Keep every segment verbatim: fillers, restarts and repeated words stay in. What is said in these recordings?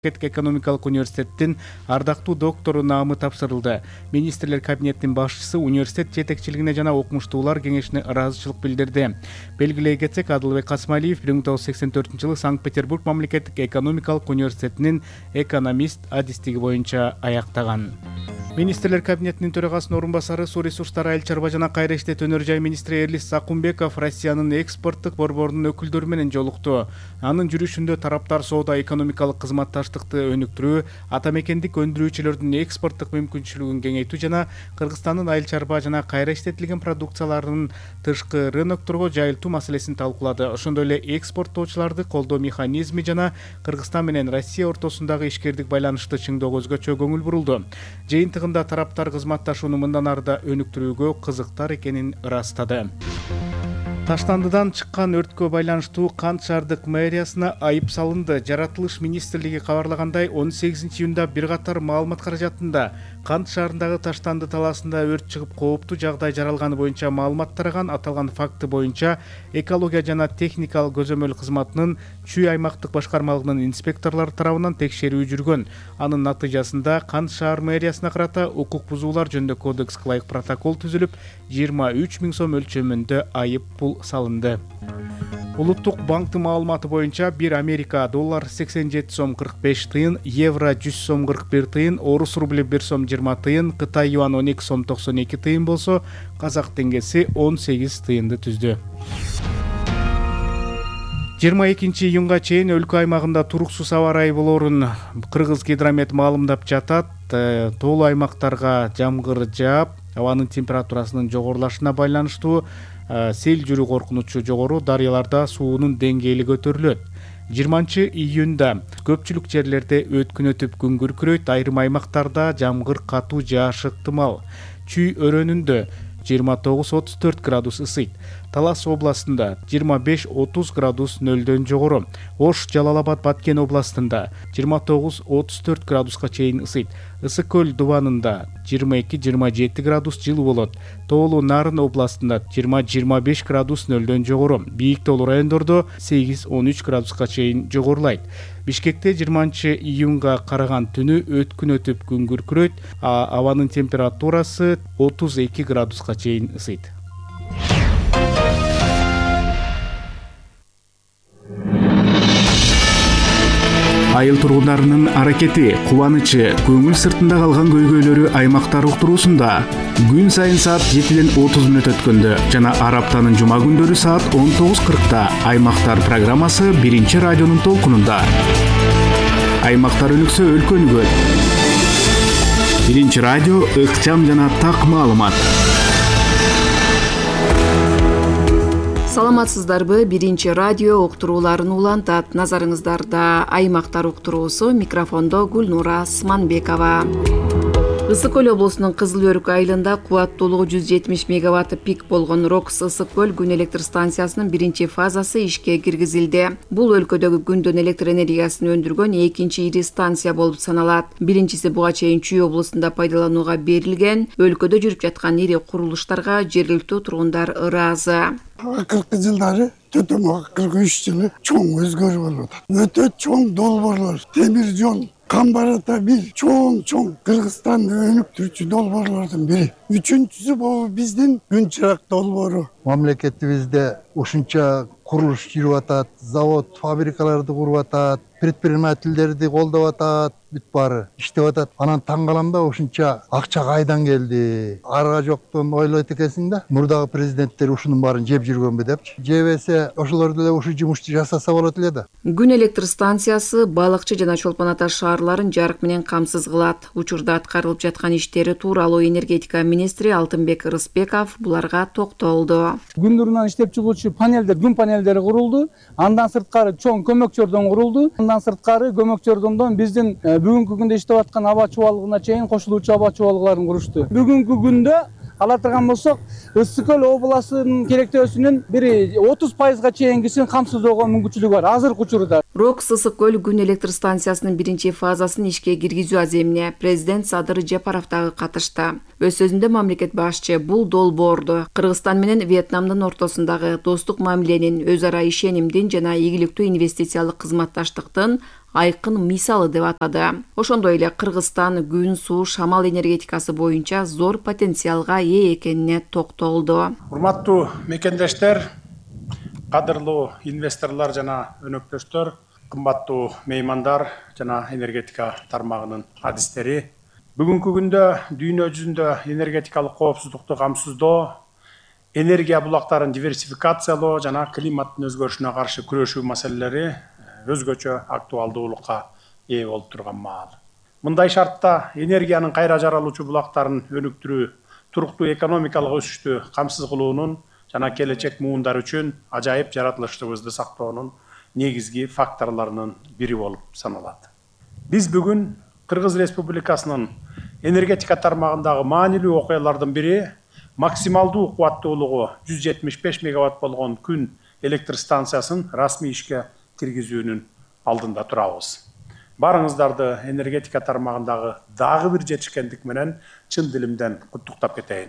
экономикалык университеттин ардактуу доктору наамы тапшырылды. Министрлер кабинетинин башчысы университет жетекчилигине жана окумуштуулар кеңешине ыраазычылык билдирди. Белгилей кетсек, Адылбек Касмалиев бир миң тогуз жүз сексен төртүнчү жылы Санкт-Петербург мамлекеттик экономикалык университетинин экономист адистиги боюнча аяктаган. Министрлер кабинетинин төрагасынын орун басары, суу ресурстары, айыл чарба жана кайра иштетүү өнөр жай министри Эрлис Сакунбеков Россиянын экспорттук борборунун өкүлдөрү менен жолукту. Анын жүрүшүндө тараптар соода экономикалык кызматташтыкты өнүктүрүү, ата мекендик өндүрүүчүлөрдүн экспорттук мүмкүнчүлүгүн кеңейтүү жана Кыргызстандын айыл чарба жана кайра иштетилген продукцияларынын тышкы рынокторго жайылтуу маселесин талкуулады. Ошондой эле экспорттоочуларды колдоо механизми жана Кыргызстан менен Россия ортосундагы ишкердик байланышты чыңдоо көзгөчө көңүл бурулду. Жыйынтыгында тараптар кызматташууну мындан ары да өнүктүрүүгө кызыктар экенин ырастады. Таштандыдан чыккан өрткө байланыштуу Кант шаардык мэриясына айып салынды. Жаратылыш министрлиги кабарлагандай, он сегизинчи июнда бир катар маалымат каражатында Кант шаарындагы Таштанды талаасында өрт чыгып кооптуу жагдай жаралганы боюнча маалымат тараган. Аталган факты боюнча экология жана техникалык көзөмөл кызматынын Чүй аймактык башкармалыгынын инспекторлору тарабынан текшерүү жүргөн. Анын натыйжасында Кант шаар мэриясына карата укук бузуулар жөнүндө кодекске ылайык протокол түзүлүп, жыйырма үч миң сом өлчөмүндө айып пул салынды. Улуттук банктын маалыматы боюнча бир Америка доллар сексен жети сом кырк беш тыйын, евро жүз сом кырк бир тыйын, орус рубли бир сом жыйырма тыйын, Кытай юан он эки сом токсон эки тыйын болсо, казак теңгеси он сегиз тыйынды түздү. жыйырма экинчи июнга чейин өлкө аймагында туруксуз аба ырайы болоорун Кыргыз гидромет маалымдап жатат. Тоолуу аймактарга жамгыр жаап, абанын температурасынын жогорулашына байланыштуу сел жүрүү коркунучу жогору, дарыяларда суунун деңгээли көтөрүлөт. жыйырманчы июнда көпчүлүк жерлерде өткүн өтүп күн күркүрөйт, айрым аймактарда жамгыр катуу жаашы ыктымал. Чүй өрөөнүндө жыйырма тогуз отуз төрт градус ысыйт. Талас областында жыйырма беш отуз градус нөлдөн жогору. Ош, Жалал Абад, Баткен областында жыйырма тогуз отуз төрт градуска чейин ысыйт. Ысык көл Дубанында жыйырма эки жыйырма жети градус жылуу болот. Тоолуу Нарын областында жыйырма жыйырма беш градус нөлдөн жогору. Бийик тоолуу райондордо сегиз он үч градуска чейин жогорулайт. Бишкекте жыйырманчы июнга караган түнү өткүн өтүп күн күркүрөйт, а абанын температурасы отуз эки градуска чейин ысыйт. Айыл тургундарынын аракети, кубанычы, көңүл сыртында калган көйгөйлөрү аймактар уктуруусунда күн сайын саат жетиден отуз мүнөт өткөндө жана ар аптанын жума күндөрү саат он тогуз кыркта Аймактар программасы биринчи радионун толкунунда. Аймактар өнүксө өлкө өнүгөт. Биринчи радио ыкчам жана так маалымат. Саламатсыздарбы? Биринчи радио уктурууларын улантат. Назарыңыздарда Аймактар уктуруусу, микрофондо Гүлнура Сманбекова. Ысык көл облусунун Кызыл Өрүк айылында кубаттуулугу жүз жетимиш мегаватт пик болгон Рокс ысык көл күн электр станциясынын биринчи фазасы ишке киргизилди. Бул өлкөдөгү күндөн электр энергиясын өндүргөн экинчи ири станция болуп саналат. Биринчиси буга чейин Чүй облусунда пайдаланууга берилген. Өлкөдө жүрүп жаткан ири курулуштарга жергиликтүү тургундар ыраазы. Акыркы жылдары төтөмө кырк үч жылы чоң өзгөрүү болуп атат. Өтө чоң долбоорлор, темир жол, Камбарата бир чоң-чоң Кыргызстанды өнүктүрүүчү долбоорлордун бири. Үчүнчүсү бул биздин күн чырак долбоору. Мамлекетибизде ушунча курулуш жүрүп атат, завод, фабрикаларды куруп атат, предпринимательдерди колдоп атат, бүт баары иштеп атат. Анан таң калам да, ушунча акча кайдан келди? Арга жоктон ойлойт экенсиң да. Мурдагы президенттер ушунун баарын жеп жүргөнбү депчи. Жебесе ошолор деле ушу жумушту жасаса болот эле да. Күн электр станциясы Балыкчы жана Чолпон Ата шаарларын жарык менен камсыз кылат. Учурда аткарылып жаткан иштери тууралуу энергетика министри Алтынбек Рысбеков буларга токтолду. Күн нурунан иштеп чыгуучу панелдер, күн панелдери курулду. Андан сырткары чоң көмөкчөрдөн курулду. Андан сырткары көмөкчөрдөн биздин бүгүнкү күндө иштеп аткан аба чубалыгына чейин кошулуучу аба чубалыкларын курушту. Бүгүнкү күндө ала турган болсок, Ысык көл областынын керектөөсүнүн бир отуз пайызга чейингисин камсыздоого мүмкүнчүлүгү бар азыркы учурда. Рокс ысык көл күн электр станциясынын биринчи фазасын ишке киргизүү аземине президент Садыр Жапаров дагы катышты. Өз сөзүндө мамлекет башчы бул долбоорду Кыргызстан менен Вьетнамдын ортосундагы достук мамиленин, өз ара ишенимдин жана ийгиликтүү инвестициялык кызматташтыктын айкын мисалы деп атады. Ошондой эле Кыргызстан күн, суу, шамал энергетикасы боюнча зор потенциалга ээ экенине токтолду. Урматтуу мекендештер, кадырлуу инвесторлор жана өнөктөштөр, кымбаттуу меймандар жана энергетика тармагынын адистери. Бүгүнкү күндө дүйнө жүзүндө энергетикалык коопсуздукту камсыздоо, энергия булактарын диверсификациялоо жана климаттын өзгөрүшүнө каршы күрөшүү маселелери өзгөчө актуалдуулукка ээ болуп турган маал. Мындай шартта энергиянын кайра жаралуучу булактарын өнүктүрүү туруктуу экономикалык өсүштү камсыз кылуунун жана келечек муундар үчүн ажайып жаратылыштыгыбызды сактоонун негизги факторлорунун бири болуп саналат. Биз бүгүн Кыргыз Республикасынын энергетика тармагындагы маанилүү окуялардын бири максималдуу кубаттуулугу жүз жетимиш беш мегаватт болгон күн электр станциясын расмий ишке киргизүүнүн алдында турабыз. Барыңыздарды энергетика тармагындагы дагы бир жетишкендик менен чын дилимден куттуктап кетейин.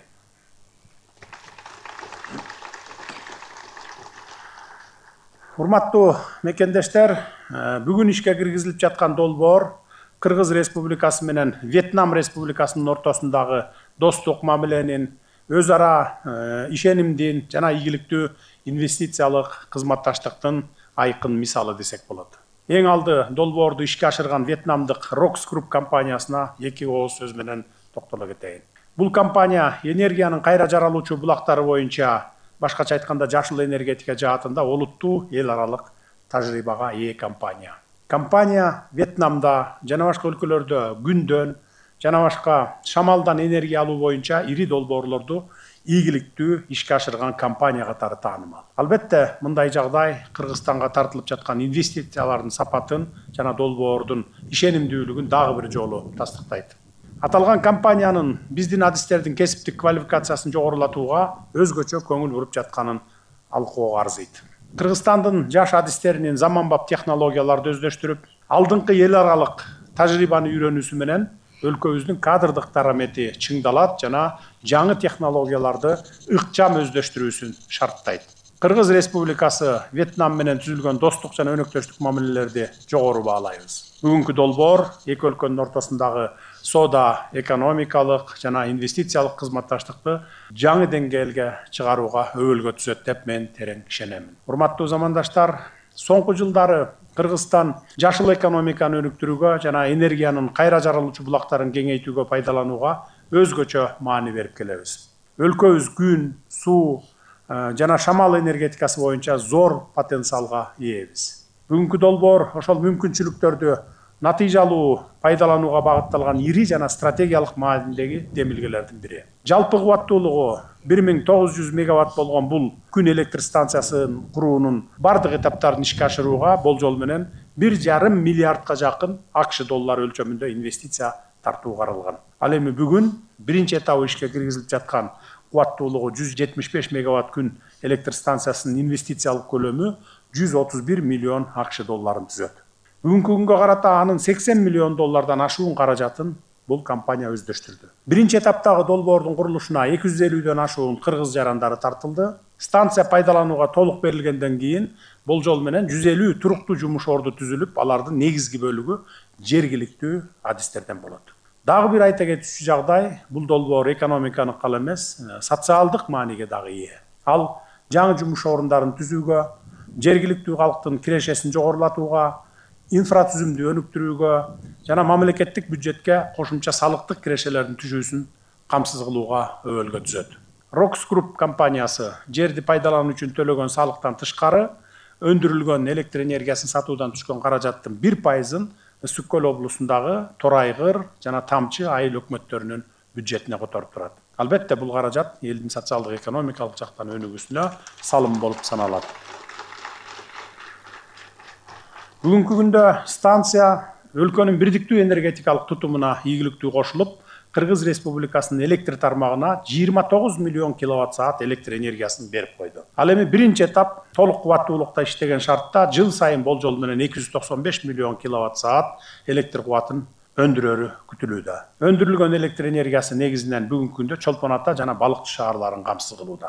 Урматтуу мекендештер, бүгүн ишке киргизилип жаткан долбоор Кыргыз Республикасы менен Вьетнам Республикасынын ортосундагы достук мамиленин, өз ара ишенимдин жана ийгиликтүү инвестициялык кызматташтыктын айкын мисалы десек болот. Эң алды долбоорду ишке ашырган вьетнамдык Rox Group компаниясына эки ооз сөз менен токтоло кетейин. Бул компания энергиянын кайра жаралуучу булактары боюнча, башкача айтканда жашыл энергетика жаатында олуттуу эл аралык тажрыйбага ээ компания. Компания Вьетнамда жана башка өлкөлөрдө күндөн жана башка шамалдан энергия алуу боюнча ири долбоорлорду ийгиликтүү ишке ашырган компания катары таанымал. Албетте, мындай жагдай Кыргызстанга тартылып жаткан инвестициялардын сапатын жана долбоордун ишенимдүүлүгүн дагы бир жолу тастыктайт. Аталган компаниянын биздин адистердин кесиптик квалификациясын жогорулатууга өзгөчө көңүл буруп жатканын алкоого арзыйт. Кыргызстандын жаш адистеринин заманбап технологияларды өздөштүрүп, алдыңкы эл аралык тажрыйбаны үйрөнүүсү менен өлкөбүздүн кадрдык дарамети чыңдалат жана жаңы технологияларды ыкчам өздөштүрүүсүн шарттайт. Кыргыз Республикасы Вьетнам менен түзүлгөн достук жана өнөктөштүк мамилелерди жогору баалайбыз. Бүгүнкү долбоор эки өлкөнүн ортосундагы соода, экономикалык жана инвестициялык кызматташтыкты жаңы деңгээлге чыгарууга өбөлгө түзөт деп мен терең ишенемин. Урматтуу замандаштар, соңку жылдары Кыргызстан жашыл экономиканы өнүктүрүүгө жана энергиянын кайра жаралуучу булактарын кеңейтүүгө пайдаланууга өзгөчө маани берип келебиз. Өлкөбүз күн, суу жана шамал энергетикасы боюнча зор потенциалга ээбиз. Бүгүнкү долбоор ошол мүмкүнчүлүктөрдү натыйжалуу пайдаланууга багытталган ири жана стратегиялык маанидеги демилгелердин бири. Жалпы кубаттуулугу бир миң тогуз жүз мегаватт болгон бул күн электр станциясын куруунун бардык этаптарын ишке ашырууга болжол менен бир жарым миллиардка жакын АКШ доллары өлчөмүндө инвестиция тартуу каралган. Ал эми бүгүн биринчи этабы ишке киргизилип жаткан кубаттуулугу жүз жетимиш беш мегаватт күн электр станциясынын инвестициялык көлөмү жүз отуз бир миллион АКШ долларын түзөт. Бүгүнкү күнгө карата анын сексен миллион доллардан ашуун каражатын бул компания өздөштүрдү. Биринчи этаптагы долбоордун курулушуна эки жүз элүүдөн ашуун кыргыз жарандары тартылды. Станция пайдаланууга толук берилгенден кийин болжол менен жүз элүү туруктуу жумуш орду түзүлүп, алардын негизги бөлүгү жергиликтүү адистерден болот. Дагы бир айта кетүүчү жагдай, бул долбоор экономиканы гана эмес, социалдык мааниге дагы ээ. Ал жаңы жумуш орундарын түзүүгө, жергиликтүү калктын кирешесин жогорулатууга, инфратүзүмдү өнүктүрүүгө жана мамлекеттик бюджетке кошумча салыктык кирешелердин түшүүсүн камсыз кылууга өбөлгө түзөт. Rox Group компаниясы жерди пайдалануу үчүн төлөгөн салыктан тышкары өндүрүлгөн электр энергиясын сатуудан түшкөн каражаттын бир пайызын Ысык көл облусундагы Торайгыр жана Тамчы айыл өкмөттөрүнүн бюджетине которуп турат. Албетте, бул каражат элдин социалдык экономикалык жактан өнүгүүсүнө салым болуп саналат. Бүгүнкү күндө станция өлкөнүн бирдиктүү энергетикалык тутумуна ийгиликтүү кошулуп, Кыргыз Республикасынын электр тармагына жыйырма тогуз миллион киловатт саат электр энергиясын берип койду. Ал эми биринчи этап толук кубаттуулукта иштеген шартта жыл сайын болжол менен эки жүз токсон беш миллион киловатт саат электр кубатын өндүрөрү күтүлүүдө. Өндүрүлгөн электр энергиясы негизинен бүгүнкү күндө Чолпон Ата жана Балыкчы шаарларын камсыз кылууда.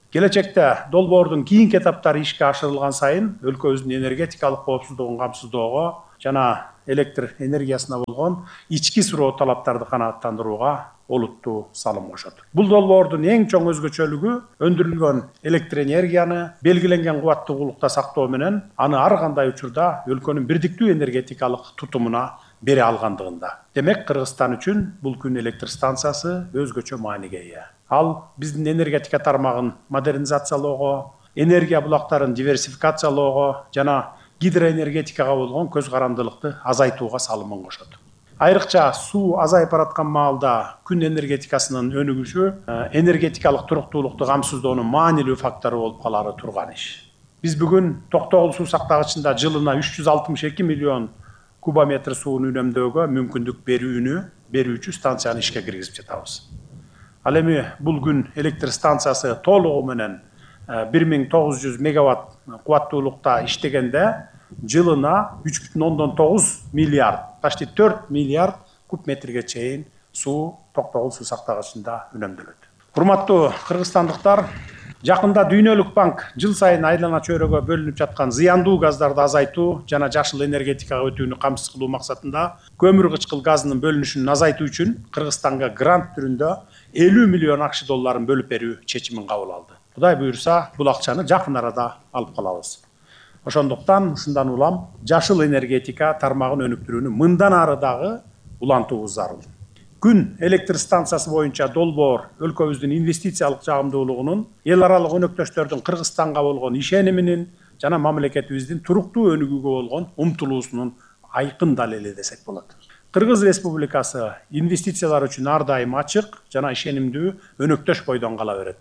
Келечекте долбоордун кийинки этаптары ишке ашырылган сайын өлкөбүздүн энергетикалык коопсуздугун камсыздоого жана электр энергиясына болгон ички суроо талаптарды канааттандырууга олуттуу салым кошот. Бул долбоордун эң чоң өзгөчөлүгү өндүрүлгөн электр энергияны белгиленген кубаттуулукта сактоо менен аны ар кандай учурда өлкөнүн бирдиктүү энергетикалык тутумуна бере алгандыгында. Демек, Кыргызстан үчүн бул күн электр станциясы өзгөчө мааниге ээ. Ал биздин энергетика тармагын модернизациялоого, энергия булактарын диверсификациялоого жана гидроэнергетикага болгон көз карандылыкты азайтууга салымын кошот. Айрыкча суу азайып бараткан маалда күн энергетикасынын өнүгүшү энергетикалык туруктуулукту камсыздоонун маанилүү фактору болуп калары турган иш. Биз бүгүн Токтогул суу сактагычында жылына үч жүз алтымыш эки миллион кубометр сууну үнөмдөөгө мүмкүндүк берүүнү берүүчү станцияны ишке киргизип жатабыз. Ал эми бул күн электр станциясы толугу менен бир миң тогуз жүз мегаватт кубаттуулукта иштегенде жылына үч бүтүн ондон тогуз миллиард, почти төрт миллиард куб метрге чейин суу Токтогул суу сактагычында үнөмдөлөт. Урматтуу кыргызстандыктар, жакында Дүйнөлүк банк жыл сайын айлана чөйрөгө бөлүнүп жаткан зыяндуу газдарды азайтуу жана жашыл энергетикага өтүүнү камсыз кылуу максатында көмүр кычкыл газынын бөлүнүшүн азайтуу үчүн Кыргызстанга грант түрүндө элүү миллион акш долларын бөлүп берүү чечимин кабыл алды. Кудай буюрса, бул акчаны жакын арада алып калабыз. Ошондуктан ушундан улам жашыл энергетика тармагын өнүктүрүүнү мындан ары дагы улантуубуз зарыл. Күн электр станциясы боюнча долбоор өлкөбүздүн инвестициялык жагымдуулугунун, эл аралык өнөктөштөрдүн Кыргызстанга болгон ишениминин жана мамлекетибиздин туруктуу өнүгүүгө болгон умтулуусунун айкын далили десек болот. Кыргыз Республикасы инвестициялар үчүн ар дайым ачык жана ишенимдүү өнөктөш бойдон кала берет.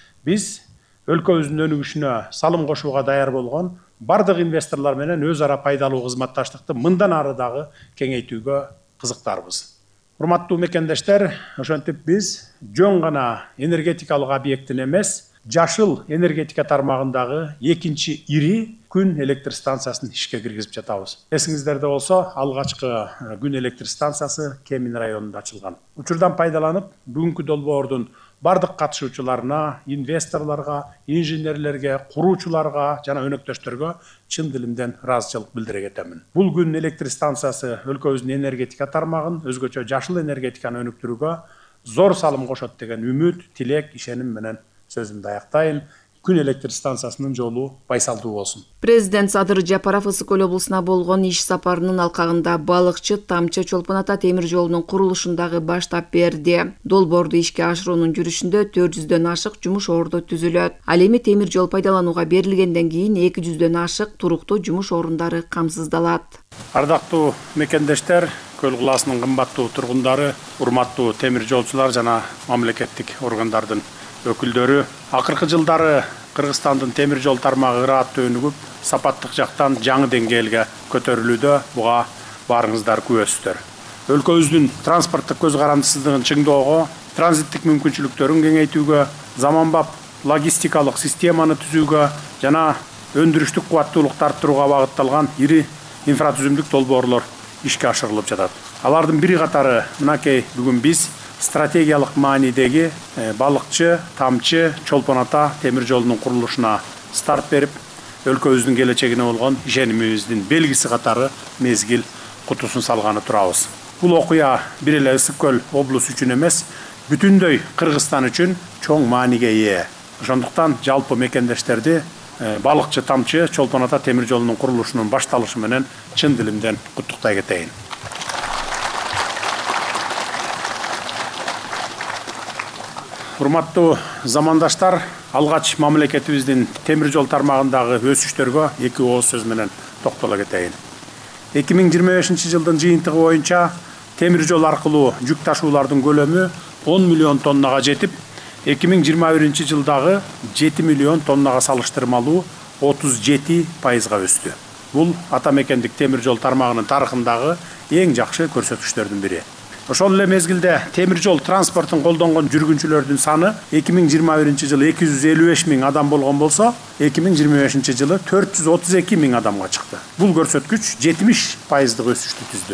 Биз өлкөбүздүн өнүгүшүнө салым кошууга даяр болгон бардык инвесторлор менен өз ара пайдалуу кызматташтыкты мындан ары дагы кеңейтүүгө кызыктарбыз. Урматтуу мекендештер, ошентип биз жөн гана энергетикалык объектин эмес, жашыл энергетика тармагындагы экинчи ири күн электр станциясын ишке киргизип жатабыз. Эсиңиздерде болсо, алгачкы күн электр станциясы Кемин районунда ачылган. Учурдан пайдаланып, бүгүнкү долбоордун бардык катышуучуларына, инвесторлорго, инженерлерге, куруучуларга жана өнөктөштөргө чын дилимден ыраазычылык билдире кетемин. Бул күн электр станциясы өлкөбүздүн энергетика тармагын, өзгөчө жашыл энергетиканы өнүктүрүүгө зор салым кошот деген үмүт, тилек, ишеним менен сөзүмдү аяктайын. Күн электр станциясынын жолу байсалдуу болсун. Президент Садыр Жапаров Ысык көл облусуна болгон иш сапарынын алкагында балыкчы Тамчы Чолпон Ата темир жолунун курулушун дагы баштап берди. Долбоорду ишке ашыруунун жүрүшүндө төрт жүздөн ашык жумуш орду түзүлөт. Ал эми темир жол пайдаланууга берилгенден кийин эки жүздөн ашык туруктуу жумуш орундары камсыздалат. Ардактуу мекендештер, Көл кылаасынын кымбаттуу тургундары, урматтуу темир жолчулар жана мамлекеттик органдардын өкүлдөрү, акыркы жылдары Кыргызстандын темир жол тармагы ырааттуу өнүгүп, сапаттык жактан жаңы деңгээлге көтөрүлүүдө, буга баарыңыздар күбөсүздөр. Өлкөбүздүн транспорттук көз карандысыздыгын чыңдоого, транзиттик мүмкүнчүлүктөрүн кеңейтүүгө, заманбап логистикалык системаны түзүүгө жана өндүрүштүк кубаттуулукту арттырууга багытталган ири инфратүзүмдүк долбоорлор ишке ашырылып жатат. Алардын бири катары мынакей бүгүн биз стратегиялык маанидеги балыкчы Тамчы Чолпон Ата темир жолунун курулушуна старт берип, өлкөбүздүн келечегине болгон ишенимибиздин белгиси катары мезгил кутусун салганы турабыз. Бул окуя бир эле Ысык көл облусу үчүн эмес, бүтүндөй Кыргызстан үчүн чоң мааниге ээ. Ошондуктан жалпы мекендештерди балыкчы Тамчы Чолпон Ата темир жолунун курулушунун башталышы менен чын дилимден куттуктай кетейин. Урматтуу замандаштар, алгач мамлекетибиздин темир жол тармагындагы өсүштөргө эки ооз сөз менен токтоло кетейин. эки миң жыйырма бешинчи жылдын жыйынтыгы боюнча темир жол аркылуу жүк ташуулардын көлөмү он миллион тоннага жетип, эки миң жыйырма биринчи жылдагы жети миллион тоннага салыштырмалуу отуз жети пайызга өстү. Бул ата мекендик темир жол тармагынын тарыхындагы эң жакшы көрсөтүчтөрдүн бири. Ошол эле мезгилде темир жол транспортун колдонгон жүргүнчүлөрдүн саны эки миң жыйырма биринчи жылы эки жүз элүү беш миң адам болгон болсо, эки миң жыйырма бешинчи жылы төрт жүз отуз эки миң адамга чыкты. Бул көрсөткүч жетимиш пайыздык өсүштү түздү.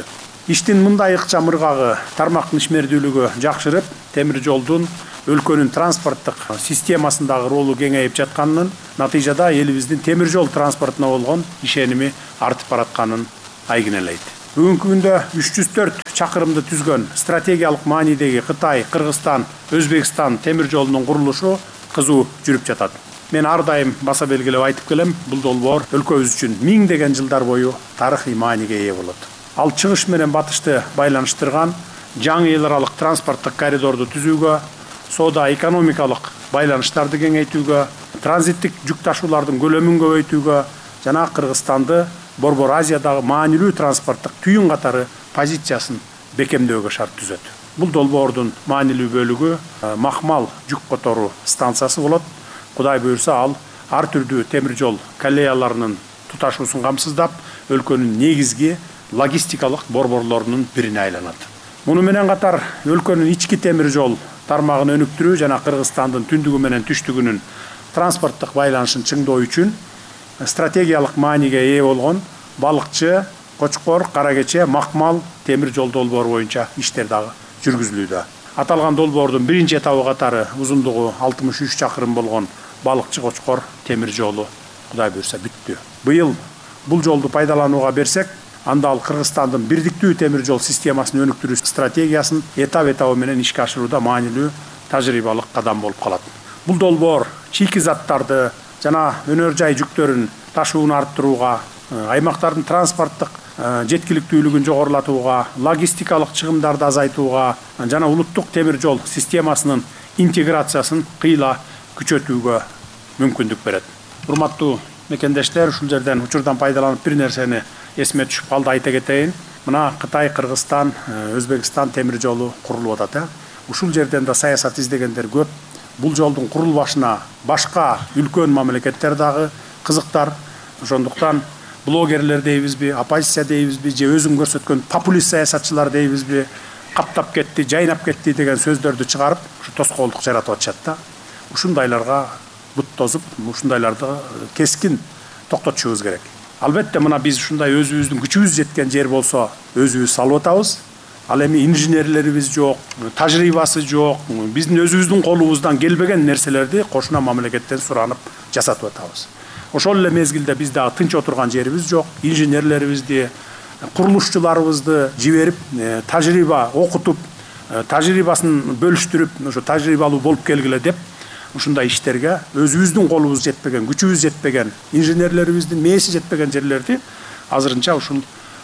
Иштин мындай ыкчам ыргагы тармактын ишмердүүлүгү жакшырып, темир жолдун өлкөнүн транспорттук системасындагы ролу кеңейип жатканын, натыйжада элибиздин темир жол транспортуна болгон ишеними артып баратканын айгинелейт. Бүгүнкү күндө үч жүз төрт чакырымды түзгөн стратегиялык маанидеги Кытай, Кыргызстан, Өзбекстан темир жолунун курулушу кызуу жүрүп жатат. Мен ар дайым баса белгилеп айтып келем, бул долбоор өлкөбүз үчүн миңдеген жылдар бою тарыхый мааниге ээ болот. Ал чыгыш менен батышты байланыштырган жаңы эл аралык транспорттук коридорду түзүүгө, соода экономикалык байланыштарды кеңейтүүгө, транзиттик жүк ташуулардын көлөмүн көбөйтүүгө жана Кыргызстанды Борбор Азиядагы маанилүү транспорттук түйүн катары позициясын бекемдөөгө шарт түзөт. Бул долбоордун маанилүү бөлүгү Махмал жүк которуу станциясы болот. Кудай буйрса, ал ар түрдүү темир жол коллеяларынын туташуусун камсыздап, өлкөнүн негизги логистикалык борборлорунун бирине айланат. Муну менен катар өлкөнүн ички темир жол тармагын өнүктүрүү жана Кыргызстандын түндүгү менен түштүгүнүн транспорттук байланышын чыңдоо үчүн стратегиялык мааниге ээ болгон Балыкчы, Кочкор, Каракече, Махмал темир жол долбоору боюнча иштер дагы жүргүзүлүүдө. Аталган долбоордун биринчи этабы катары узундугу алтымыш үч чакырым болгон Балыкчы Кочкор темир жолу Кудай буйрса бүттү. Быйыл бул жолду пайдаланууга берсек, анда ал Кыргызстандын бирдиктүү темир жол системасын өнүктүрүү стратегиясын этап-этабы менен ишке ашырууда маанилүү тажрыйбалык кадам болуп калат. Бул долбоор чийки заттарды жана өнөр жай жүктөрүн ташууну арттырууга, аймактардын транспорттук жеткиликтүүлүгүн жогорулатууга, логистикалык чыгымдарды азайтууга жана улуттук темир жол системасынын интеграциясын кыйла күчөтүүгө мүмкүндүк берет. Урматтуу мекендештер, ушул жерден учурдан пайдаланып бир нерсени эсиме түшүп калды, айта кетейин. Мына Кытай, Кыргызстан, Өзбекстан темир жолу курулуп атат. Ушул жерден да саясат издегендер көп. Бул жолдун курулбашына башка үлкөн мамлекеттер дагы кызыктар. Ошондуктан блогерлер дейбизби, оппозиция дейбизби, же өзүн көрсөткөн популист саясатчылар дейбизби, каптап кетти, жайнап кетти деген сөздөрдү чыгарып, ушу тоскоолдук жаратып атышат да. Ушундайларга бут тозуп, ушундайларды кескин токтотушубуз керек. Албетте, мына биз ушундай өзүбүздүн күчүбүз жеткен жер болсо, өзүбүз салып атабыз. Ал эми инженерлерибиз жок, тажрыйбасы жок, биздин өзүбүздүн колубуздан келбеген нерселерди кошуна мамлекеттен суранып жасатып атабыз. Ошол эле мезгилде биз дагы тынч отурган жерибиз жок. Инженерлерибизди, курулушчуларыбызды жиберип, тажрыйба окутуп, тажрыйбасын бөлүштүрүп, ошо тажрыйбалуу болуп келгиле деп, ушундай иштерге өзүбүздүн колубуз жетпеген, күчүбүз жетпеген, инженерлерибиздин мээси жетпеген жерлерди азырынча ушул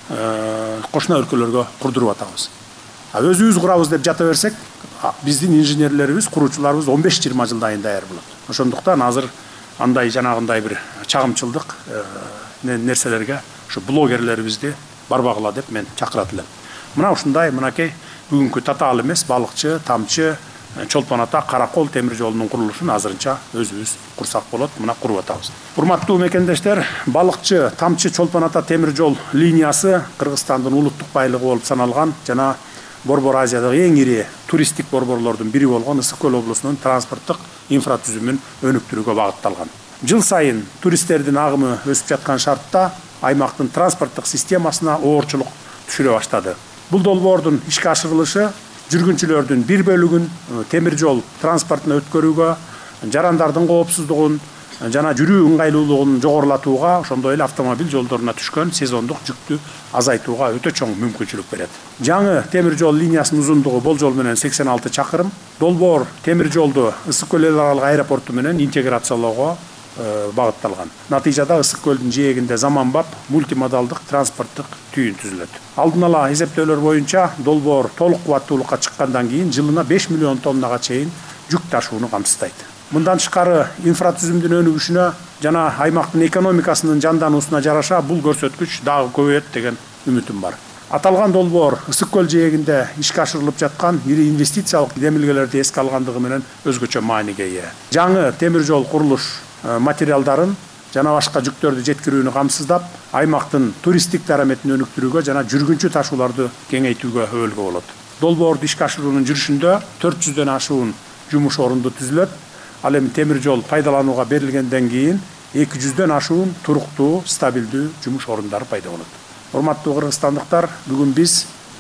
кошуна өлкөлөргө курдуруп атабыз. А өзүбүз курабыз деп жата берсек, биздин инженерлерибиз, куруучуларыбыз он беш жыйырма жылдан кийин даяр болот. Ошондуктан азыр андай жанагындай бир чагымчылдык нерселерге ушу блогерлерибизди барбагыла деп мен чакырат элем. Мына ушундай мынакей бүгүнкү татаал эмес Балыкчы, Тамчы, Чолпон Ата, Каракол темир жолунун курулушун азырынча өзүбүз курсак болот, мына куруп атабыз. Урматтуу мекендештер, Балыкчы, Тамчы, Чолпон Ата темир жол линиясы Кыргызстандын улуттук байлыгы болуп саналган жана Борбор Азиядагы эң ири туристтик борборлордун бири болгон Ысык Көл облусунун транспорттук инфратүзүмүн өнүктүрүүгө багытталган. Жыл сайын туристтердин агымы өсүп жаткан шартта аймактын транспорттук системасына оорчулук түшүрө баштады. Бул долбоордун ишке ашырылышы жүргүнчүлөрдүн бир бөлүгүн темир жол транспортуна өткөрүүгө, жарандардын коопсуздугун жана жүрүү ыңгайлуулугун жогорулатууга, ошондой эле автомобиль жолдоруна түшкөн сезондук жүктү азайтууга өтө чоң мүмкүнчүлүк берет. Жаңы темир жол линиясынын узундугу болжол менен сексен алты чакырым. Долбоор темир жолду Ысык Көл эл аралык аэропорту менен интеграциялоого багытталган. Натыйжада Ысык Көлдүн жээгинде заманбап мультимодалдык транспорттук түйүн түзүлөт. Алдын ала эсептөөлөр боюнча долбоор толук кубаттуулукка чыккандан кийин жылына беш миллион тоннага чейин жүк ташууну камсыздайт. Мындан тышкары инфратүзүмдүн өнүгүшүнө жана аймактын экономикасынын жандануусуна жараша бул көрсөткүч дагы көбөйөт деген үмүтүм бар. Аталган долбоор Ысык Көл жээгинде ишке ашырылып жаткан ири инвестициялык демилгелерди эске алгандыгы менен өзгөчө мааниге ээ. Жаңы темир жол курулуш материалдарын жана башка жүктөрдү жеткирүүнү камсыздап, аймактын туристтик дараметин өнүктүрүүгө жана жүргүнчү ташууларды кеңейтүүгө өбөлгө болот. Долбоорду ишке ашыруунун жүрүшүндө төрт жүздөн ашуун жумуш орунду түзүлөт. Ал эми темир жол пайдаланууга берилгенден кийин эки жүздөн ашуун туруктуу, стабилдүү жумуш орундары пайда болот. Урматтуу кыргызстандыктар, бүгүн биз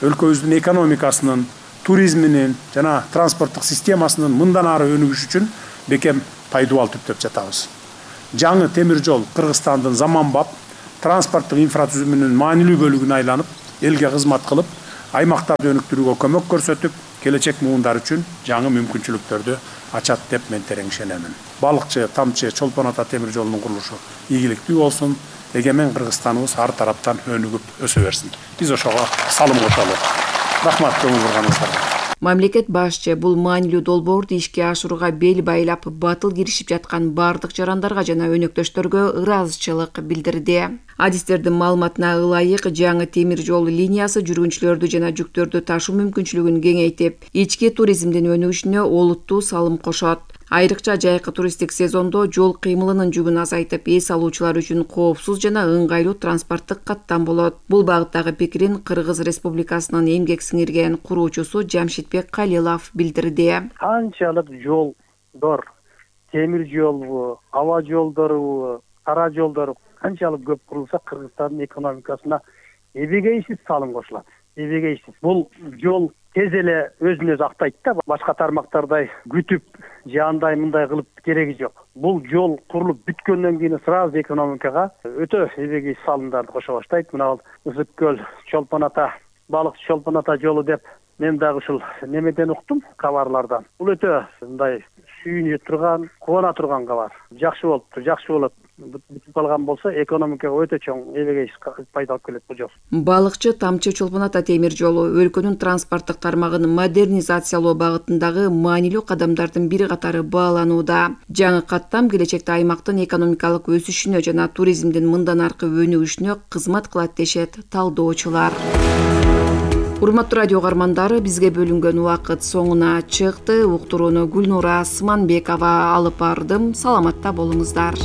өлкөбүздүн экономикасынын, туризминин жана транспорттук системасынын мындан ары өнүгүшү үчүн бекем пайдубал түптөп жатабыз. Жаңы темир жол Кыргызстандын заманбап транспорттук инфратүзүмүнүн маанилүү бөлүгүнө айланып, элге кызмат кылып, аймактарды өнүктүрүүгө көмөк көрсөтүп, келечек муундар үчүн жаңы мүмкүнчүлүктөрдү ачат деп мен терең ишенемин. Балыкчы, Тамчы, Чолпон Ата темир жолунун курулушу ийгиликтүү болсун, эгемен Кыргызстаныбыз ар тараптан өнүгүп өсө берсин. Биз ошого салым кошолу. Рахмат көңүл бурганыңыздарга. Мамлекет башчы бул маанилүү долбоорду ишке ашырууга бел байлап батыл киришип жаткан бардык жарандарга жана өнөктөштөргө ыраазычылык билдирди. Адистердин маалыматына ылайык, жаңы темир жол линиясы жүргүнчүлөрдү жана жүктөрдү ташуу мүмкүнчүлүгүн кеңейтип, ички туризмдин өнүгүшүнө олуттуу салым кошот. Айрыкча жайкы туристтик сезондо жол кыймылынын жүгүн азайтып, эс алуучулар үчүн коопсуз жана ыңгайлуу транспорттук каттам болот. Бул багыттагы пикирин Кыргыз Республикасынын эмгек сиңирген куруучусу Жамшитбек Калилов билдирди. Канчалык жолдор, темир жолбу, аба жолдору, кара жолдор канчалык көп курулса, Кыргызстандын экономикасына эбегейсиз салым кошулат. Эбегейсиз. Бул жол тез эле өзүн өзү актайт да, башка тармактардай күтүп же андай мындай кылып кереги жок. Бул жол курулуп бүткөндөн кийин сразу экономикага өтө эбегейсиз салымдарды кошо баштайт. Мына Ысык көл, Чолпон Ата, Балыкчы Чолпон Ата жолу деп мен дагы ушул немеден уктум, кабарлардан. Бул өтө мындай сүйүнө турган, кубана турган кабар. Жакшы болуптур, жакшы болот. Бүтүп калган болсо экономикага өтө чоң эбегейсиз пайда алып келет бул жол. Балыкчы Тамчы Чолпон Ата темир жолу өлкөнүн транспорттук тармагын модернизациялоо багытындагы маанилүү кадамдардын бир катары бааланууда. Жаңы каттам келечекте аймактын экономикалык өсүшүнө жана туризмдин мындан аркы өнүгүшүнө кызмат кылат дешет талдоочулар. Урматтуу радио каармандары, бизге бөлүнгөн убакыт соңуна чыкты. Уктурууну Гүлнура Сманбекова алып бардым. Саламатта болуңуздар.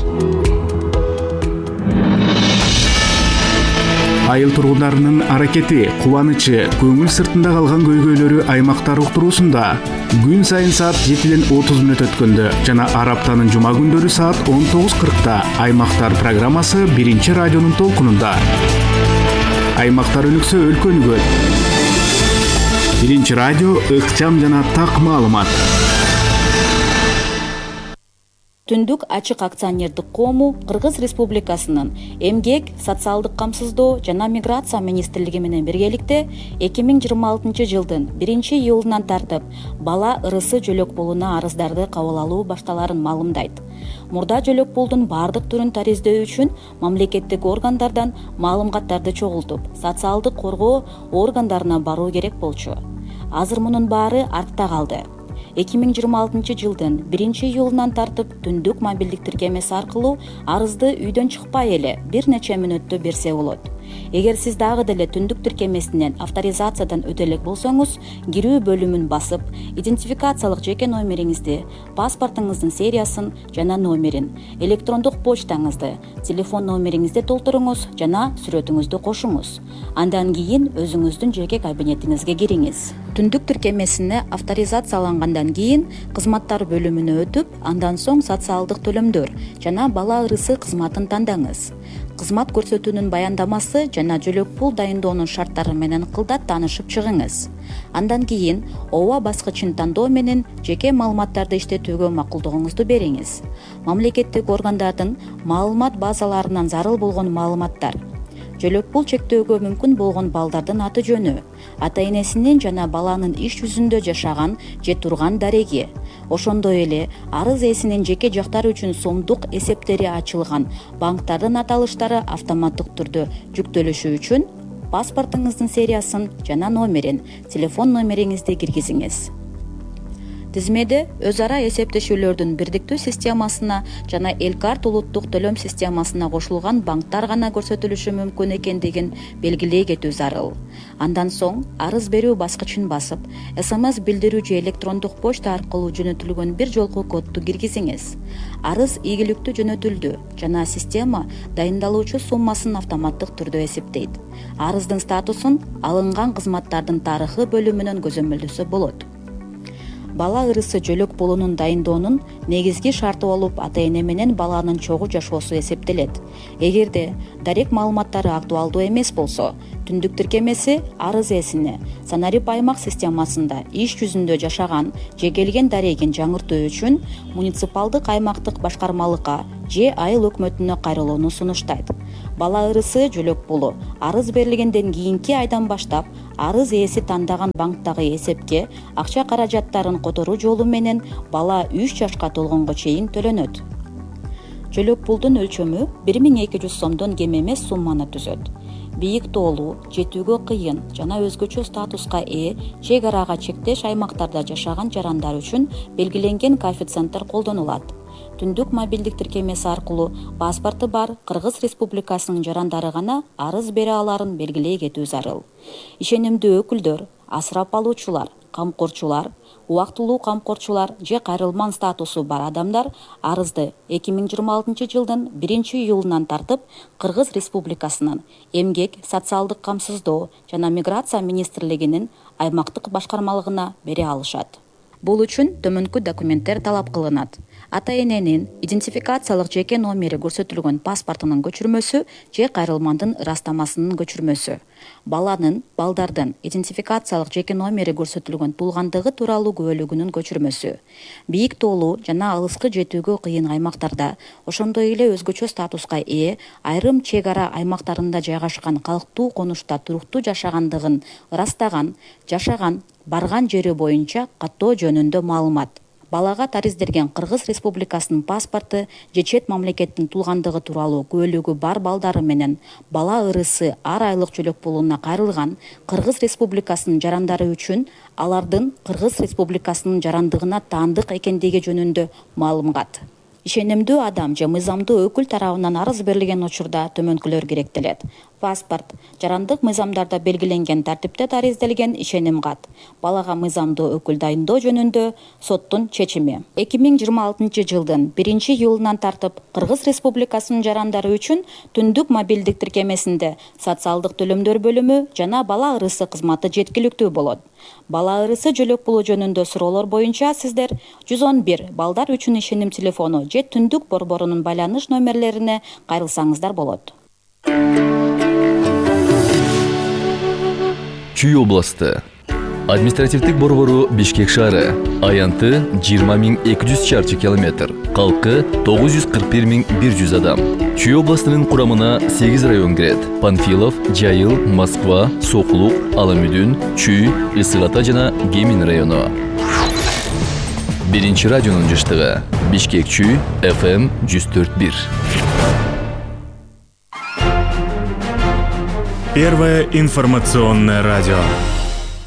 Айыл тургундарынын аракети, кубанычы, көңүл сыртында калган көйгөйлөрү аймактар уктуруусунда күн сайын саат жетиден отуз мүнөт өткөндө жана ар аптанын жума күндөрү саат он тогуз кыркта Аймактар программасы биринчи радионун толкунунда. Аймактар өнүксө өлкө өнүгөт. Биринчи радио ыкчам жана так маалымат. Түндүк ачык акционердик коому Кыргыз Республикасынын эмгек, социалдык камсыздоо жана миграция министрлиги менен биргеликте эки миң жыйырма алтынчы жылдын биринчи июлунан тартып бала ырысы жөлөк пулуна арыздарды кабыл алуу башталарын маалымдайт. Мурда жөлөк пулдун бардык түрүн тариздөө үчүн мамлекеттик органдардан маалыматтарды чогултуп, социалдык коргоо органдарына баруу керек болчу. Азыр мунун баары артта калды. эки миң жыйырма алтынчы жылдын биринчи июлунан тартып түндүк мобилдик тиркемеси аркылуу арызды үйдөн чыкпай эле бир нече мүнөттө берсе болот. Эгер сиз дагы деле түндүк тиркемесинен авторизациядан өтө элек болсоңуз, кирүү бөлүмүн басып, идентификациялык жеке номериңизди, паспортуңуздун сериясын жана номерин, электрондук почтаңызды, телефон номериңизди толтуруңуз жана сүрөтүңүздү кошуңуз. Андан кийин өзүңүздүн жеке кабинетиңизге кириңиз. Түндүк тиркемесине авторизациялангандан кийин кызматтар бөлүмүнө өтүп, андан соң социалдык төлөмдөр жана бала ырысы кызматын тандаңыз. Кызмат көрсөтүүнүн баяндамасы жана жөлөк пул дайындоонун шарттары менен кылдат таанышып чыгыңыз. Андан кийин ооба баскычын тандоо менен жеке маалыматтарды иштетүүгө макулдугуңузду бериңиз. Мамлекеттик органдардын маалымат базаларынан зарыл болгон маалыматтар, жөлөк пул чектөөгө мүмкүн болгон балдардын аты жөнү, ата энесинин жана баланын иш жүзүндө жашаган же турган дареги, ошондой эле арыз ээсинин жеке жактары үчүн сомдук эсептери ачылган банктардын аталыштары автоматтык түрдө жүктөлүшү үчүн паспортуңуздун сериясын жана номерин, телефон номериңизди киргизиңиз. Тизмеде өз ара эсептешүүлөрдүн бирдиктүү системасына жана Элкарт улуттук төлөм системасына кошулган банктар гана көрсөтүлүшү мүмкүн экендигин белгилей кетүү зарыл. Андан соң арыз берүү баскычын басып, эс эм эс билдирүү же электрондук почта аркылуу жөнөтүлгөн бир жолку кодду киргизиңиз. Арыз ийгиликтүү жөнөтүлдү жана система дайындалуучу суммасын автоматтык түрдө эсептейт. Арыздын статусун алынган кызматтардын тарыхы бөлүмүнөн көзөмөлдөсө болот. бала ырысы жөлөк болуунун дайындоонун негизги шарты болуп ата эне менен баланын чогуу жашоосу эсептелет. Эгерде дарек маалыматтары актуалдуу эмес болсо, түндүк тиркемеси арыз ээсине санарип аймак системасында иш жүзүндө жашаган же келген дарегин жаңыртуу үчүн муниципалдык аймактык башкармалыкка же айыл өкмөтүнө кайрылууну сунуштайт. Бала ырысы жөлөк болуу арыз берилгенден кийинки айдан баштап арыз ээси тандаган банктагы эсепке акча каражаттарын которуу жолу менен бала үч жашка толгонго чейин төлөнөт. Жөлөк пулдун өлчөмү бир миң эки жүз сомдон кем эмес сумманы түзөт. Бийик тоолуу, жетүүгө кыйын жана өзгөчө статуска ээ чек арага чектеш аймактарда жашаган жарандар үчүн белгиленген коэффициенттер колдонулат. Түндүк мобилдик тиркемеси аркылуу паспорты бар Кыргыз Республикасынын жарандары гана арыз бере аларын белгилей кетүү зарыл. Ишенимдүү өкүлдөр, асырап алуучулар, камкорчулар, убактылуу камкорчулар же кайрылман статусу бар адамдар арызды эки миң жыйырма алтынчы жылдын биринчи июлунан тартып Кыргыз Республикасынын Эмгек, социалдык камсыздоо жана миграция министрлигинин аймактык башкармалыгына бере алышат. Бул үчүн төмөнкү документтер талап кылынат. Ата эненин идентификациялык жеке номери көрсөтүлгөн паспортунун көчүрмөсү же кайрылмандын ырастамасынын көчүрмөсү. Баланын, балдардын идентификациялык жеке номери көрсөтүлгөн туулгандыгы тууралуу күбөлүгүнүн көчүрмөсү. Бийик тоолуу жана алыскы жетүүгө кыйын аймактарда, ошондой эле өзгөчө статуска ээ айрым чек ара аймактарында жайгашкан калктуу конушта туруктуу жашагандыгын ырастаган, жашаган, барган жери боюнча каттоо жөнүндө маалымат. Балага тариздерген Кыргыз Республикасынын паспорту же чет мамлекеттин туулгандыгы тууралуу күбөлүгү бар балдары менен бала ырысы ар айлык жөлөк пулуна кайрылган Кыргыз Республикасынын жарандары үчүн алардын Кыргыз Республикасынын жарандыгына таандык экендиги жөнүндө маалымат. Ишенимдүү адам же мыйзамдуу өкүл тарабынан арыз берилген учурда төмөнкүлөр керектелет. Паспорт, жарандык мыйзамдарда белгиленген тартипте тариздалген ишеним кат. Балага мыйзамдуу өкүл дайындоо жөнүндө соттун чечими. эки миң жыйырма алтынчы жылдын биринчи июлунан тартып Кыргыз Республикасынын жарандары үчүн түндүк мобилдик тиркемесинде социалдык төлөмдөр бөлүмү жана бала ырысы кызматы жеткиликтүү болот. Бала ырысы жөлөк пулу жөнүндө суроолор боюнча сиздер жүз он бир балдар үчүн ишеним телефону же түндүк борборунун байланыш номерлерине кайрылсаңыздар болот. Чүй областы. Административдик борбору Бишкек шаары. Аянты жыйырма миң эки жүз чарчы километр. Калкы тогуз жүз кырк бир миң бир жүз адам. Чүй областынын курамына сегиз район кирет. Панфилов, Жайыл, Москва, Соклук, Аламүдүн, Чүй, Ысык Ата жана Кемин району. Биринчи радионун жыштыгы. Бишкек Чүй, эф эм жүз төрт бир. Первое информационное радио.